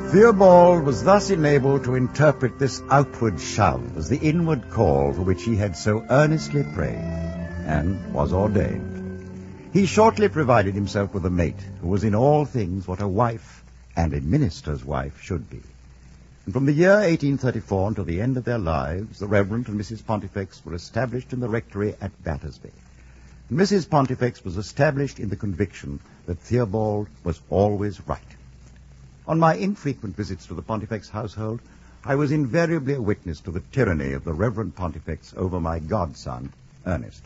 Theobald was thus enabled to interpret this outward shove as the inward call for which he had so earnestly prayed, and was ordained. He shortly provided himself with a mate who was in all things what a wife and a minister's wife should be. And from the year 1834 until the end of their lives, the Reverend and Mrs. Pontifex were established in the rectory at Battersby. And Mrs. Pontifex was established in the conviction that Theobald was always right. On my infrequent visits to the Pontifex household, I was invariably a witness to the tyranny of the Reverend Pontifex over my godson, Ernest.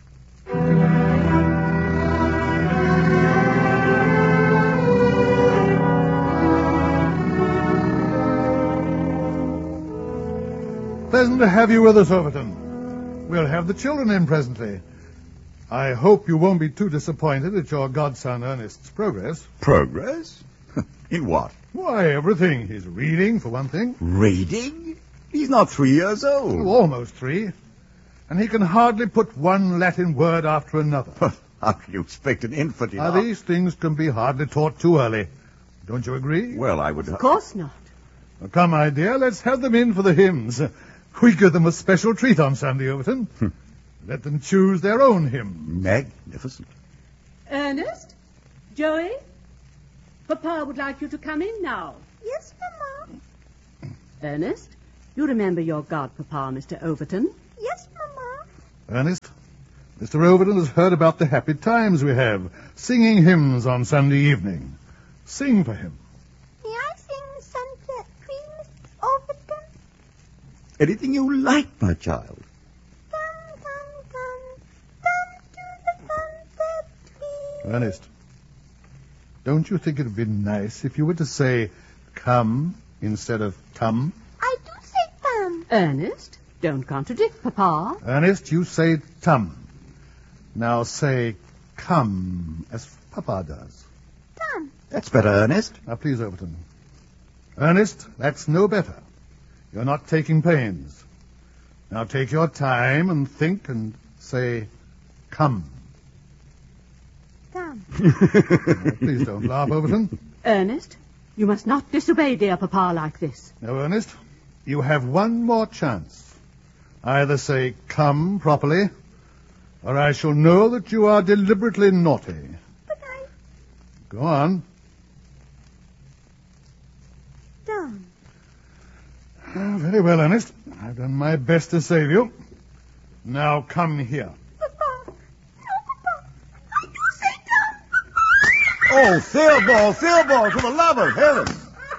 Pleasant to have you with us, Overton. We'll have the children in presently. I hope you won't be too disappointed at your godson Ernest's progress. Progress? In what? Why, everything. He's reading, for one thing. Reading? He's not 3 years old. Oh, almost 3. And he can hardly put one Latin word after another. How can you expect an infant? These things can be hardly taught too early. Don't you agree? Well, I would... Of course not. Well, come, my dear, let's have them in for the hymns. We give them a special treat on Sunday, Overton. Let them choose their own hymn. Magnificent. Ernest? Joey? Papa would like you to come in now. Yes, Mama. Ernest, you remember your godpapa, Mr. Overton? Yes, Mama. Ernest, Mr. Overton has heard about the happy times we have singing hymns on Sunday evening. Sing for him. May I sing Sunset Tree, Mr. Overton? Anything you like, my child. Come, come, come, come to the sunset tree. Ernest, don't you think it would be nice if you were to say come instead of tum? I do say come. Ernest, don't contradict Papa. Ernest, you say tum. Now say come as Papa does. Come. That's better, Ernest. Now, please, Overton. Ernest, that's no better. You're not taking pains. Now take your time and think and say come. Come. Please don't laugh, Overton. Ernest, you must not disobey dear Papa like this. Now, Ernest, you have one more chance. Either say come properly, or I shall know that you are deliberately naughty. But I... Go on. Done. Very well, Ernest. I've done my best to save you. Now come here. Papa. No, Papa. I do say come. Oh, Theobald, for the love of heaven.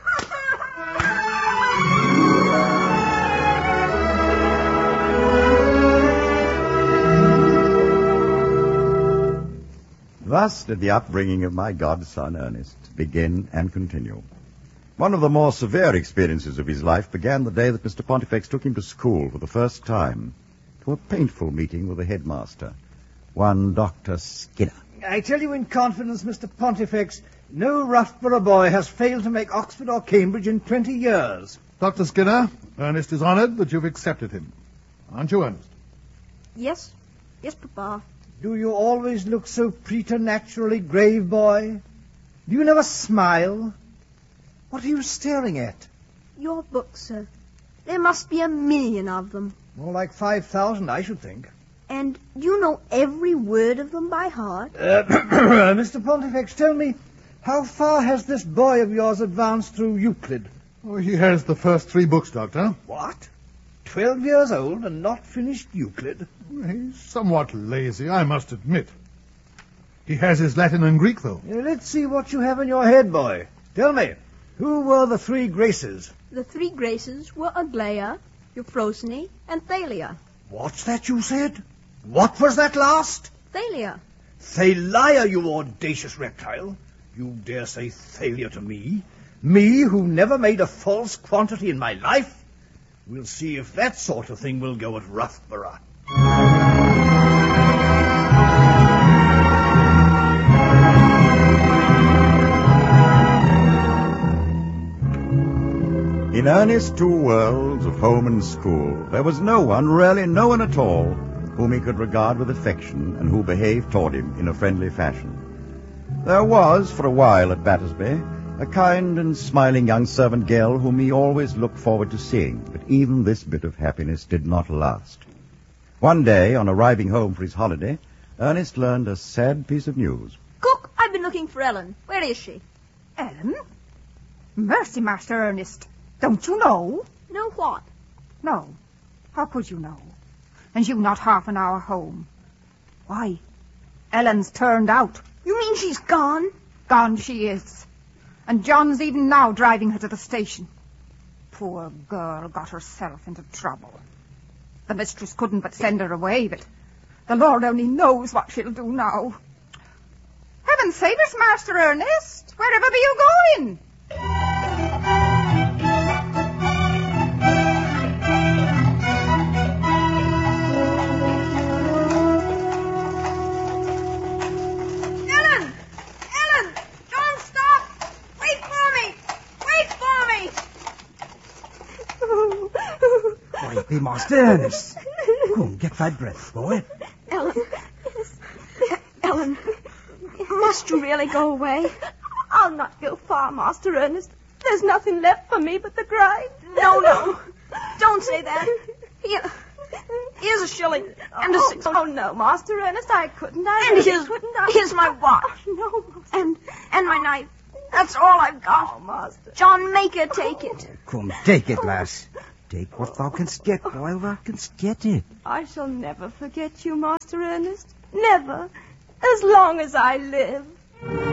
Thus did the upbringing of my godson Ernest begin and continue. One of the more severe experiences of his life began the day that Mr. Pontifex took him to school for the first time, to a painful meeting with the headmaster, one Dr. Skinner. I tell you in confidence, Mr. Pontifex, no Roughborough boy has failed to make Oxford or Cambridge in 20 years. Dr. Skinner, Ernest is honored that you've accepted him. Aren't you, Ernest? Yes. Yes, Papa. Do you always look so preternaturally grave, boy? Do you never smile? What are you staring at? Your books, sir. There must be 1 million of them. More like 5,000, I should think. And you know every word of them by heart? Mr. Pontifex, tell me, how far has this boy of yours advanced through Euclid? Oh, he has the first 3 books, Doctor. What? 12 years old and not finished Euclid? He's somewhat lazy, I must admit. He has his Latin and Greek, though. Let's see what you have in your head, boy. Tell me, who were the 3 Graces? The 3 Graces were Aglaia, Euphrosyne, and Thalia. What's that you said? What was that last? Thalia. Thalia, you audacious reptile. You dare say Thalia to me? Me, who never made a false quantity in my life? We'll see if that sort of thing will go at Roughborough. In Ernest's 2 worlds of home and school, there was no one, really no one at all, whom he could regard with affection and who behaved toward him in a friendly fashion. There was, for a while at Battersby, a kind and smiling young servant girl whom he always looked forward to seeing. But even this bit of happiness did not last. One day, on arriving home for his holiday, Ernest learned a sad piece of news. Cook, I've been looking for Ellen. Where is she? Ellen? Mercy, Master Ernest. Don't you know? Know what? No. How could you know? And you not half an hour home. Why, Ellen's turned out. You mean she's gone? Gone she is. And John's even now driving her to the station. Poor girl got herself into trouble. The mistress couldn't but send her away, but the Lord only knows what she'll do now. Heaven save us, Master Ernest. Wherever be you going? Hey, Master Ernest. Come, get thy breath, boy. Ellen. Ellen. Must you really go away? I'll not go far, Master Ernest. There's nothing left for me but the grave. No. Don't say that. Here's a shilling and a six. Oh, no, Master Ernest, I couldn't. Here's my watch. No. And my knife. That's all I've got. Oh, Master. John, make her take it. Come, take it, lass. Take what thou canst get, while thou canst get it. I shall never forget you, Master Ernest. Never. As long as I live.